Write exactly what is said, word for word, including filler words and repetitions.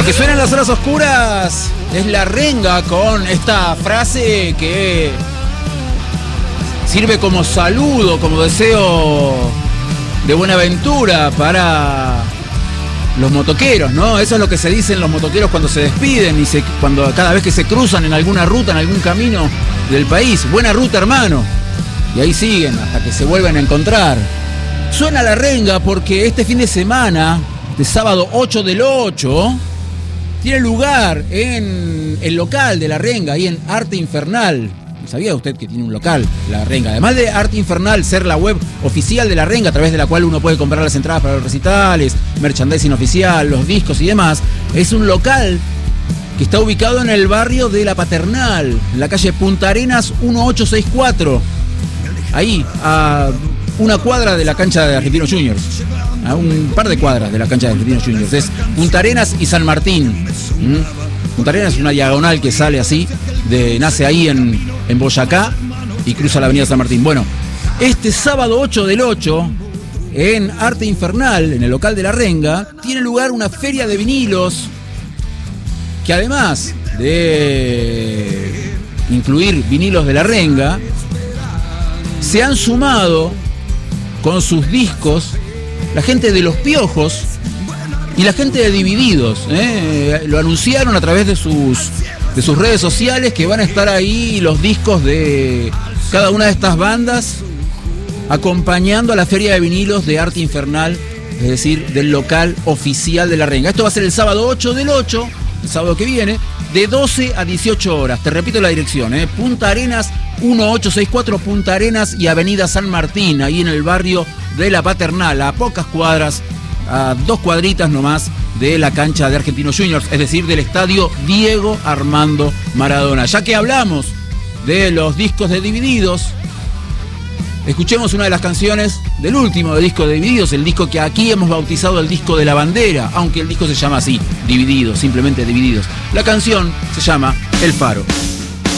Lo que suena en las horas oscuras es La Renga con esta frase que sirve como saludo, como deseo de buena aventura para los motoqueros, ¿no? Eso es lo que se dicen los motoqueros cuando se despiden y se, cuando cada vez que se cruzan en alguna ruta, en algún camino del país. Buena ruta, hermano. Y ahí siguen hasta que se vuelven a encontrar. Suena La Renga porque este fin de semana, de sábado ocho del ocho, tiene lugar en el local de La Renga, ahí en Arte Infernal. ¿Sabía usted que tiene un local, La Renga? Además de Arte Infernal ser la web oficial de La Renga, a través de la cual uno puede comprar las entradas para los recitales, merchandising oficial, los discos y demás, es un local que está ubicado en el barrio de La Paternal, en la calle Punta Arenas dieciocho sesenta y cuatro. Ahí, a una cuadra de la cancha de Argentinos Juniors. A un par de cuadras de la cancha de Argentinos Juniors. Es Punta Arenas y San Martín. ¿Mm? Punta Arenas es una diagonal que sale así, de, nace ahí en, en Boyacá y cruza la avenida San Martín. Bueno, este sábado ocho del ocho, en Arte Infernal, en el local de La Renga, tiene lugar una feria de vinilos que, además de incluir vinilos de La Renga, se han sumado con sus discos la gente de Los Piojos y la gente de Divididos, ¿eh? Lo anunciaron a través de sus, de sus redes sociales, que van a estar ahí los discos de cada una de estas bandas acompañando a la feria de vinilos de Arte Infernal, es decir, del local oficial de La Renga. Esto va a ser el sábado ocho del ocho, el sábado que viene, de doce a dieciocho horas. Te repito la dirección, ¿eh? Punta Arenas dieciocho sesenta y cuatro, Punta Arenas y Avenida San Martín, ahí en el barrio de La Paternal, a pocas cuadras, a dos cuadritas nomás de la cancha de Argentinos Juniors, es decir, del estadio Diego Armando Maradona. Ya que hablamos de los discos de Divididos, escuchemos una de las canciones del último disco de Divididos, el disco que aquí hemos bautizado el disco de la bandera, aunque el disco se llama así, Divididos, simplemente Divididos. La canción se llama El Faro.